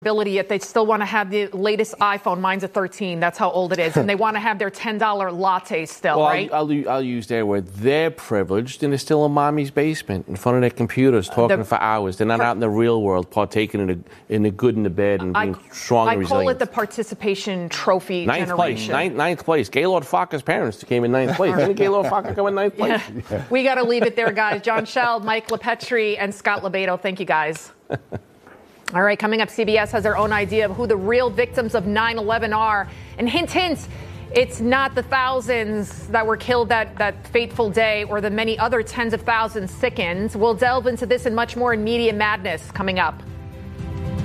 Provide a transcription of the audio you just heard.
ability yet. They still want to have the latest iPhone. Mine's a 13. That's how old it is. And they want to have their $10 latte still, right? I'll use their word. They're privileged and they're still in mommy's basement in front of their computers talking for hours. They're not out in the real world partaking in the good and the bad and being strong and resilient. I call it the participation trophy generation. Ninth place. Gaylord Farker's parents came in ninth place. Didn't Gaylord Farker come in ninth place? Yeah. We got to leave it there, guys. John Shell, Mike LaPetri, and Scott Lebedo. Thank you, guys. All right, coming up, CBS has their own idea of who the real victims of 9/11 are. And hint, it's not the thousands that were killed that fateful day or the many other tens of thousands sickened. We'll delve into this and much more in Media Madness coming up.